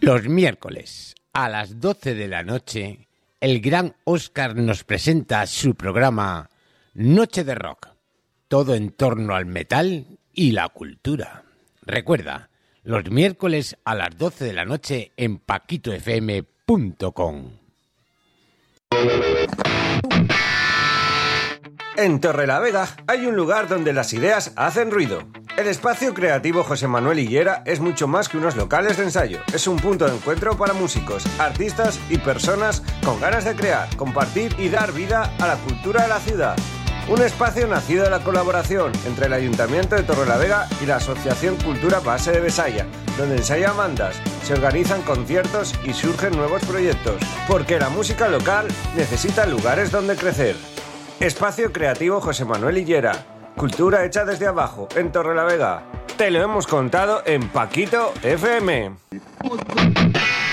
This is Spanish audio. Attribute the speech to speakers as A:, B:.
A: Los miércoles a las 12 de la noche, el gran Óscar nos presenta su programa Noche de Rock, todo en torno al metal y la cultura. Recuerda, los miércoles a las 12 de la noche en paquitofm.com.
B: En Torrelavega hay un lugar donde las ideas hacen ruido. El espacio creativo José Manuel Higuera es mucho más que unos locales de ensayo. Es un punto de encuentro para músicos, artistas y personas con ganas de crear, compartir y dar vida a la cultura de la ciudad. Un espacio nacido de la colaboración entre el Ayuntamiento de Torrelavega y la Asociación Cultura Base de Besaya, donde ensayan bandas, se organizan conciertos y surgen nuevos proyectos. Porque la música local necesita lugares donde crecer. Espacio creativo José Manuel Higuera. Cultura hecha desde abajo, en Torrelavega. Te lo hemos contado en Paquito FM.